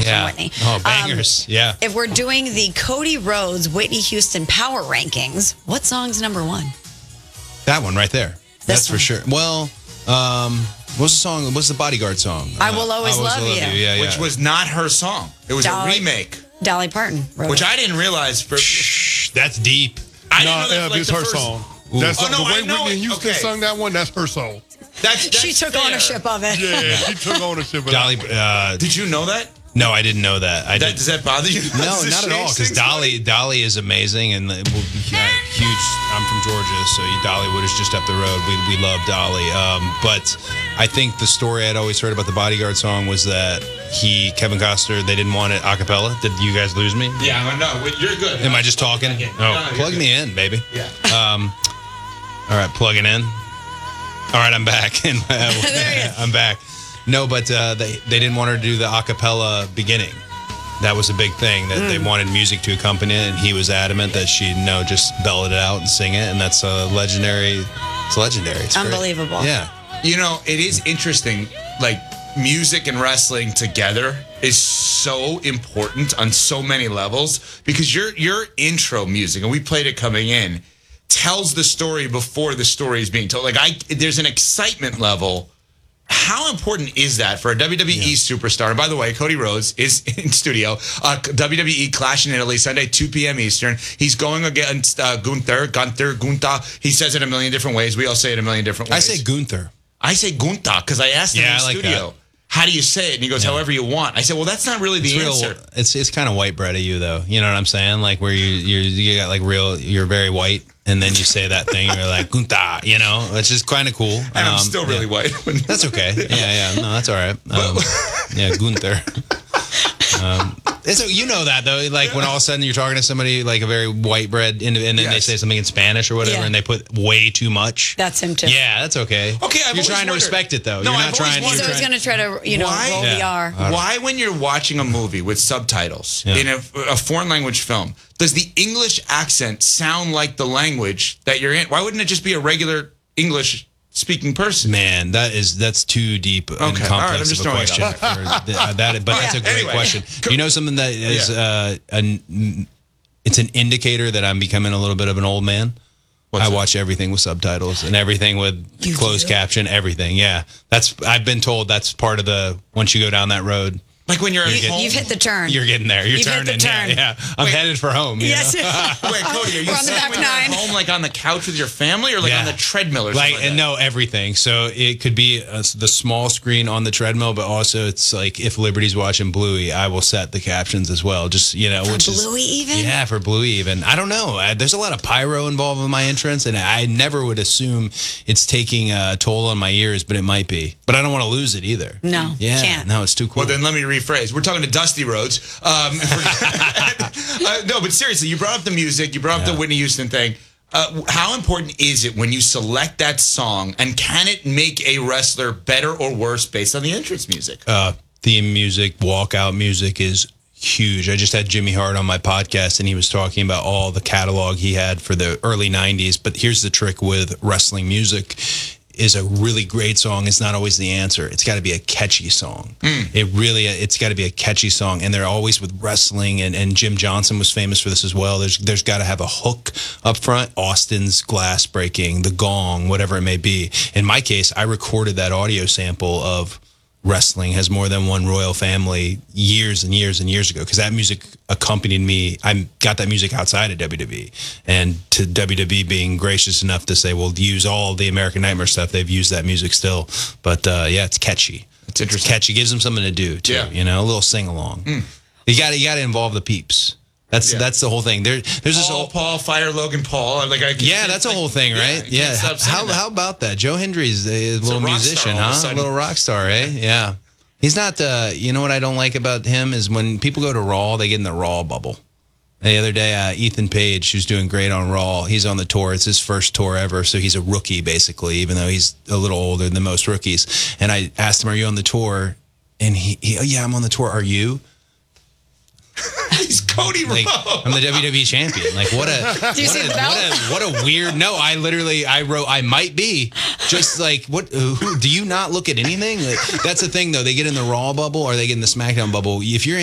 from Yeah. Whitney. Oh, bangers. Yeah. If we're doing the Cody Rhodes Whitney Houston power rankings, what song's number one? That one right there. That's one. for sure. Well, what's the song? What's the Bodyguard song? I Will Always Love You. Yeah, yeah. Which was not her song. It was a remake. Dolly Parton wrote Which it. I didn't realize. Shh, that's deep. I didn't know that, like, it's the her first- song. That's Oh, no, the way I know Whitney it. Houston Okay. sung that one. That's her song. That's She took fair. ownership of it. Yeah, she took ownership of Dolly. that. Did you know that? No, I didn't know that. Does that bother you? No, Does it not at all. change Because things? Dolly is amazing and huge. I'm from Georgia, so Dollywood is just up the road. We love Dolly. But I think the story I'd always heard about the Bodyguard song was that Kevin Costner, they didn't want it a cappella. Did you guys lose me? Yeah, no, you're good. Am I just talking? No, Oh, you're plug good. me in, baby. Yeah. All right, plugging in. All right, I'm back. There he is. I'm back. No, but they didn't want her to do the a cappella beginning. That was a big thing, that they wanted music to accompany it, and he was adamant that she, just belt it out and sing it, and that's legendary. It's legendary. It's great. Unbelievable. Yeah. You know, it is interesting, like, music and wrestling together is so important on so many levels, because your intro music, and we played it coming in, tells the story before the story is being told. Like, there's an excitement level. How important is that for a WWE superstar? And by the way, Cody Rhodes is in studio. WWE Clash in Italy, Sunday, 2 p.m. Eastern. He's going against Gunther. He says it a million different ways. We all say it a million different ways. I say Gunther. I say Gunther because I asked him Yeah, in I like studio, that. how do you say it? And he goes, however you want. I said, well, that's not really the answer. It's kind of white bread of you, though. You know what I'm saying? Like, where you got like you're very white, and then you say that thing, you're like Gunther. It's just kind of cool. And I'm still really white. That's okay. Yeah. No, that's all right. Yeah, Gunther. You know that, though. Like, when all of a sudden you're talking to somebody like a very white bread, and then they say something in Spanish or whatever, Yeah. and they put way too much. That's him too. Yeah, that's okay. Okay, you're trying to respect it, though. No, you're I've not always trying. wondered- He's always going to try to, Why? roll the R. Why, when you're watching a movie with subtitles in a foreign language film, does the English accent sound like the language that you're in? Why wouldn't it just be a regular English speaking person? Man, that's too deep and All right, I'm complex just of a throwing it question. out. But that's a great Anyway. question. You know something that is it's an indicator that I'm becoming a little bit of an old man. I watch everything with subtitles and everything with closed caption, everything. Yeah, I've been told that's part of the once you go down that road. Like when you're at home? You've hit the turn. You're getting there. You're You've hit turning. the turn. Yeah. I'm headed for home. Yes. Wait, Cody, are you We're on the saying back when you're at nine. home, like on the couch with your family, or like Yeah. on the treadmill or something like that? And no, everything. So it could be the small screen on the treadmill, but also it's like if Liberty's watching Bluey, I will set the captions as well. Just which Bluey even? Yeah, for Bluey even. I don't know. There's a lot of pyro involved in my entrance, and I never would assume it's taking a toll on my ears, but it might be. But I don't want to lose it either. No, Yeah, can't. no, it's too cool. Well, then let me rephrase. We're talking to Dusty Rhodes. No, but seriously, you brought up the music. You brought up the Whitney Houston thing. How important is it when you select that song, and can it make a wrestler better or worse based on the entrance music? Theme music, walkout music is huge. I just had Jimmy Hart on my podcast, and he was talking about all the catalog he had for the early 90s. But here's the trick with wrestling music. Is a really great song. It's not always the answer. It's got to be a catchy song. It's got to be a catchy song. And they're always with wrestling, and Jim Johnson was famous for this as well. There's got to have a hook up front. Austin's glass breaking, the gong, whatever it may be. In my case, I recorded that audio sample of Wrestling Has More Than One Royal Family years and years and years ago, because that music accompanied me. I got that music outside of WWE, and to WWE being gracious enough to say, well, use all the American Nightmare stuff, they've used that music still. But it's catchy. It's interesting. It's catchy. Gives them something to do too. Yeah. A little sing along. You got to involve the peeps. That's the whole thing. There's this whole Paul, fire Logan Paul. that's a whole thing, right? you can't stop saying that. How about that? Joe Hendry's a little rock musician, star all of a huh? A sudden. little rock star, eh? Yeah. He's not. You know what I don't like about him is when people go to Raw, they get in the Raw bubble. The other day, Ethan Page, who's doing great on Raw, he's on the tour. It's his first tour ever, so he's a rookie basically, even though he's a little older than most rookies. And I asked him, "Are you on the tour?" And he "Yeah, I'm on the tour. Are you?" He's Cody Rhodes. I'm the WWE champion. Like, what a Do you see the belt? what a weird. No, I wrote I might be. Just like, what? Who do you not look at anything? Like, that's the thing though. They get in the Raw bubble or they get in the SmackDown bubble. If you're